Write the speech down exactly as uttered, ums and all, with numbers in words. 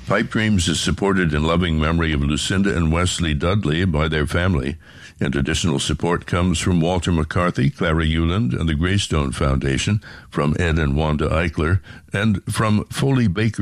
Pipe Dreams is supported in loving memory of Lucinda and Wesley Dudley by their family, and additional support comes from Walter McCarthy, Clara Euland, and the Greystone Foundation, from Ed and Wanda Eichler, and from Foley Baker